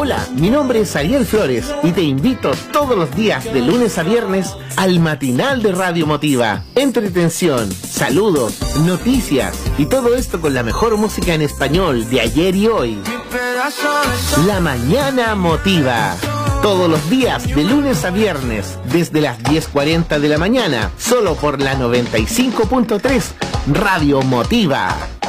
Hola, mi nombre es Ariel Flores y te invito todos los días de lunes a viernes al matinal de Radio Motiva. Entretención, saludos, noticias y todo esto con la mejor música en español de ayer y hoy. La Mañana Motiva. Todos los días de lunes a viernes desde las 10:40 de la mañana, solo por la 95.3 Radio Motiva.